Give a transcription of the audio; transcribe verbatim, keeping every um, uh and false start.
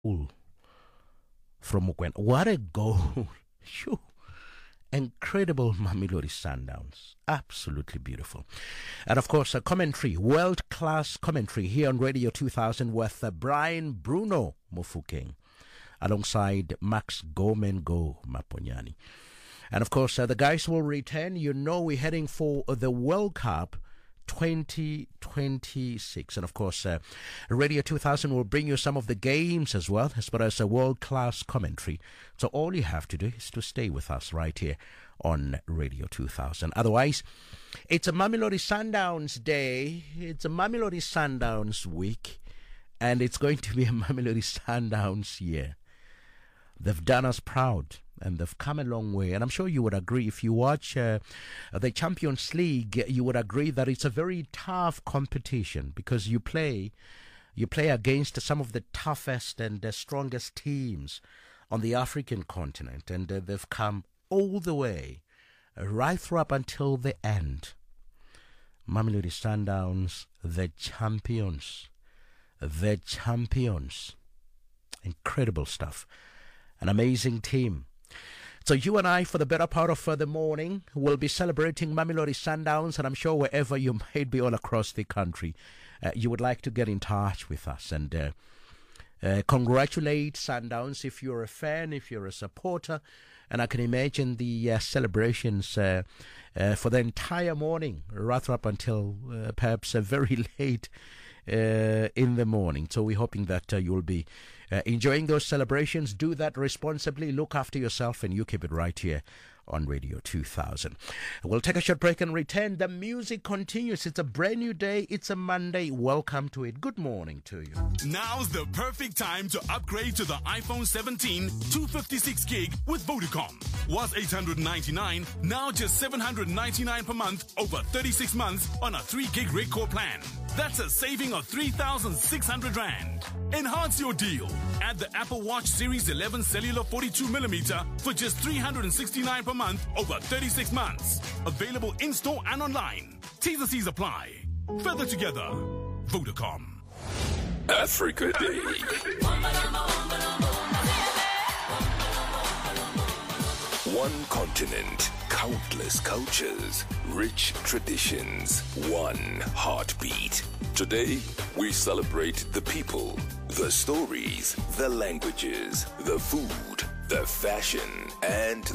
from Mokoena. What a goal. Shoo. Incredible Mamelodi Sundowns. Absolutely beautiful. And of course, a commentary, world-class commentary here on Radio two thousand with uh, Brian Bruno Mofokeng alongside Max Gomengo Maponyane. And of course, uh, the guys will return. You know we're heading for the World Cup twenty twenty-six. And of course, uh, Radio two thousand will bring you some of the games as well, as well as a world-class commentary. So all you have to do is to stay with us right here on Radio two thousand. Otherwise, it's a Mamelodi Sundowns day. It's a Mamelodi Sundowns week. And it's going to be a Mamelodi Sundowns year. They've done us proud. And they've come a long way. And I'm sure you would agree, if you watch uh, the Champions League, you would agree that it's a very tough competition because you play you play against some of the toughest and the strongest teams on the African continent. And uh, they've come all the way, uh, right through up until the end. Mamelodi Sundowns, the champions. The champions. Incredible stuff. An amazing team. So you and I, for the better part of uh, the morning, will be celebrating Mamelodi Sundowns, and I'm sure wherever you might be all across the country, uh, you would like to get in touch with us and uh, uh, congratulate Sundowns if you're a fan, if you're a supporter. And I can imagine the uh, celebrations uh, uh, for the entire morning, right up until uh, perhaps uh, very late uh, in the morning. So we're hoping that uh, you'll be uh, enjoying those celebrations. Do that responsibly. Look after yourself, and you keep it right here on Radio two thousand. We'll take a short break and return. The music continues. It's a brand new day. It's a Monday. Welcome to it. Good morning to you. Now's the perfect time to upgrade to the iPhone seventeen two fifty-six gig with Vodacom. Was eight hundred ninety-nine, now just seven hundred ninety-nine per month over thirty-six months on a three gig rig core plan. That's a saving of three thousand six hundred rand. Enhance your deal. Add the Apple Watch Series eleven Cellular forty-two millimeter for just three hundred sixty-nine per month over thirty-six months. Available in-store and online. T's and C's apply. Further together. Vodacom. Africa Day. One continent, countless cultures, rich traditions, one heartbeat. Today, we celebrate the people, the stories, the languages, the food, the fashion, and